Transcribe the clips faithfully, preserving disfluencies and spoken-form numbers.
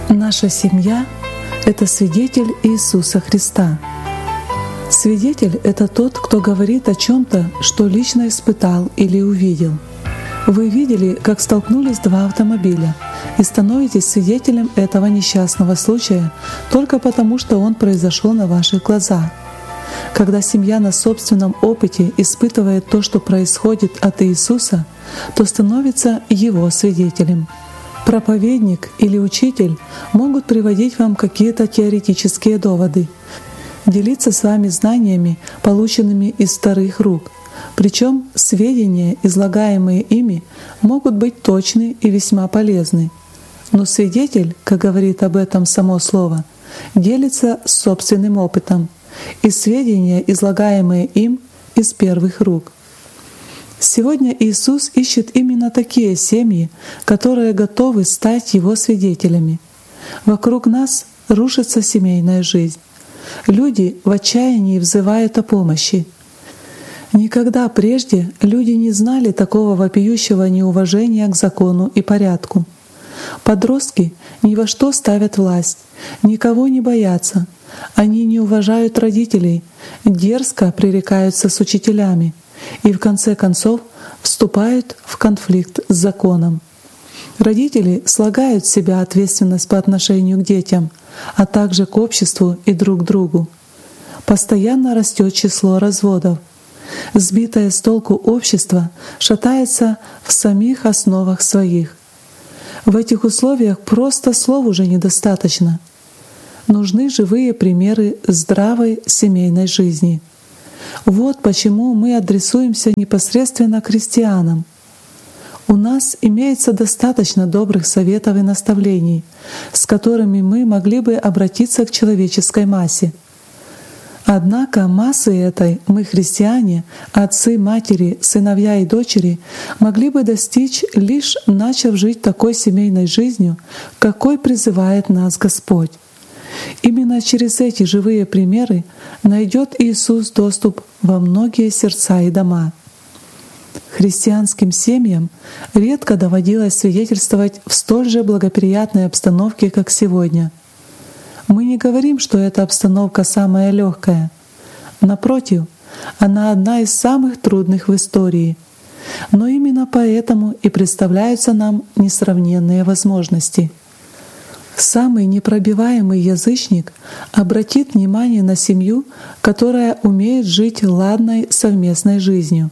Наша семья — это свидетель Иисуса Христа. Свидетель — это тот, кто говорит о чем-то, что лично испытал или увидел. Вы видели, как столкнулись два автомобиля, и становитесь свидетелем этого несчастного случая только потому, что он произошел на ваших глазах. Когда семья на собственном опыте испытывает то, что происходит от Иисуса, то становится Его свидетелем. Проповедник или учитель могут приводить вам какие-то теоретические доводы, делиться с вами знаниями, полученными из вторых рук. Причем сведения, излагаемые ими, могут быть точны и весьма полезны. Но свидетель, как говорит об этом само слово, делится собственным опытом, и сведения, излагаемые им, из первых рук. Сегодня Иисус ищет именно такие семьи, которые готовы стать Его свидетелями. Вокруг нас рушится семейная жизнь. Люди в отчаянии взывают о помощи. Никогда прежде люди не знали такого вопиющего неуважения к закону и порядку. Подростки ни во что ставят власть, никого не боятся. Они не уважают родителей, дерзко пререкаются с учителями и в конце концов вступают в конфликт с законом. Родители слагают с себя ответственность по отношению к детям, а также к обществу и друг другу. Постоянно растет число разводов. Сбитое с толку общество шатается в самих основах своих. В этих условиях просто слов уже недостаточно. Нужны живые примеры здравой семейной жизни. Вот почему мы адресуемся непосредственно к христианам. У нас имеется достаточно добрых советов и наставлений, с которыми мы могли бы обратиться к человеческой массе. Однако массы этой мы, христиане, отцы, матери, сыновья и дочери, могли бы достичь, лишь начав жить такой семейной жизнью, какой призывает нас Господь. Именно через эти живые примеры найдет Иисус доступ во многие сердца и дома. Христианским семьям редко доводилось свидетельствовать в столь же благоприятной обстановке, как сегодня. Мы не говорим, что эта обстановка самая легкая. Напротив, она одна из самых трудных в истории. Но именно поэтому и представляются нам несравненные возможности. Самый непробиваемый язычник обратит внимание на семью, которая умеет жить ладной совместной жизнью.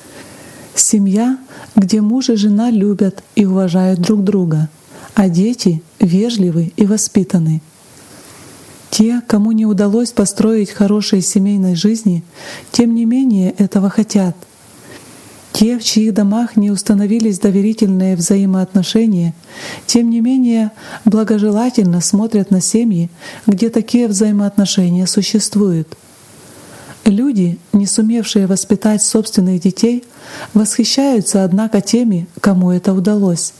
Семья, где муж и жена любят и уважают друг друга, а дети вежливы и воспитаны. Те, кому не удалось построить хорошей семейной жизни, тем не менее этого хотят. Те, в чьих домах не установились доверительные взаимоотношения, тем не менее благожелательно смотрят на семьи, где такие взаимоотношения существуют. Люди, не сумевшие воспитать собственных детей, восхищаются, однако, теми, кому это удалось.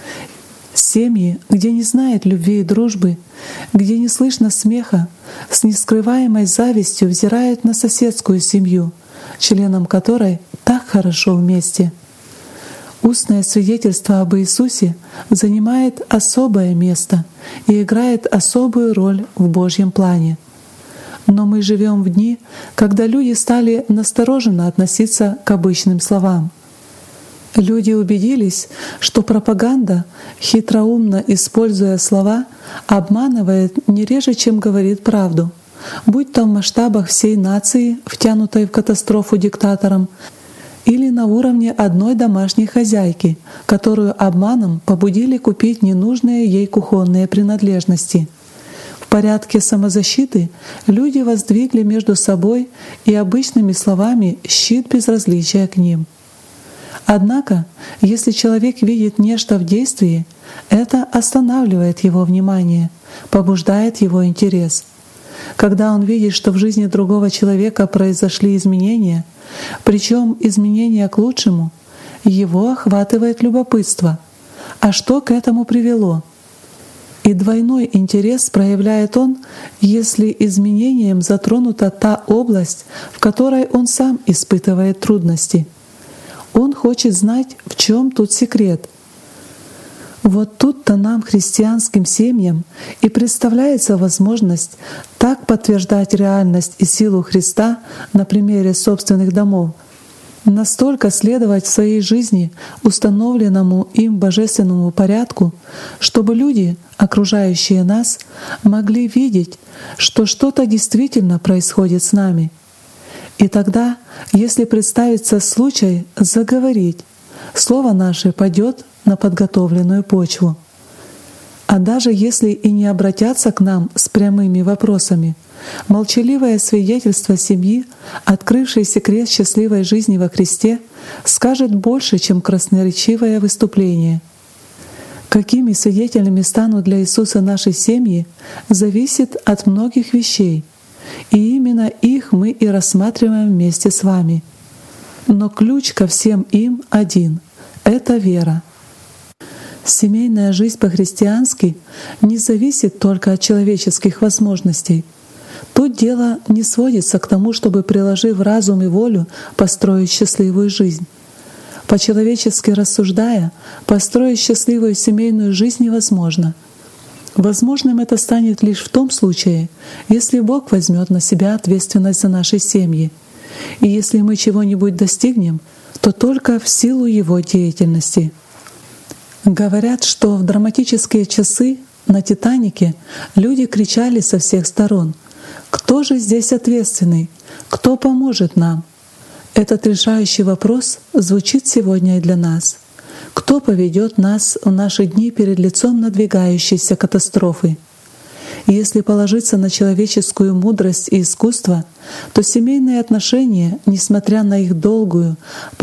Семьи, где не знает любви и дружбы, где не слышно смеха, с нескрываемой завистью взирают на соседскую семью, членам которой так хорошо вместе. Устное свидетельство об Иисусе занимает особое место и играет особую роль в Божьем плане. Но мы живем в дни, когда люди стали настороженно относиться к обычным словам. Люди убедились, что пропаганда, хитроумно используя слова, обманывает не реже, чем говорит правду, будь то в масштабах всей нации, втянутой в катастрофу диктатором, или на уровне одной домашней хозяйки, которую обманом побудили купить ненужные ей кухонные принадлежности. В порядке самозащиты люди воздвигли между собой и обычными словами щит безразличия к ним. Однако, если человек видит нечто в действии, это останавливает его внимание, побуждает его интерес. Когда он видит, что в жизни другого человека произошли изменения, причем изменения к лучшему, его охватывает любопытство. А что к этому привело? И двойной интерес проявляет он, если изменением затронута та область, в которой он сам испытывает трудности. Он хочет знать, в чем тут секрет. Вот тут-то нам, христианским семьям, и представляется возможность так подтверждать реальность и силу Христа на примере собственных домов, настолько следовать в своей жизни установленному им божественному порядку, чтобы люди, окружающие нас, могли видеть, что что-то действительно происходит с нами. И тогда, если представится случай заговорить, слово наше падет на подготовленную почву. А даже если и не обратятся к нам с прямыми вопросами, молчаливое свидетельство семьи, открывшей секрет счастливой жизни во Христе, скажет больше, чем красноречивое выступление. Какими свидетелями станут для Иисуса наши семьи, зависит от многих вещей, и именно их мы и рассматриваем вместе с вами. Но ключ ко всем им один — это вера. Семейная жизнь по-христиански не зависит только от человеческих возможностей. Тут дело не сводится к тому, чтобы, приложив разум и волю, построить счастливую жизнь. По-человечески рассуждая, построить счастливую семейную жизнь невозможно. Возможным это станет лишь в том случае, если Бог возьмет на себя ответственность за наши семьи. И если мы чего-нибудь достигнем, то только в силу Его деятельности. Говорят, что в драматические часы на «Титанике» люди кричали со всех сторон: «Кто же здесь ответственный? Кто поможет нам?» Этот решающий вопрос звучит сегодня и для нас. Кто поведет нас в наши дни перед лицом надвигающейся катастрофы? Если положиться на человеческую мудрость и искусство, то семейные отношения, несмотря на их долгую,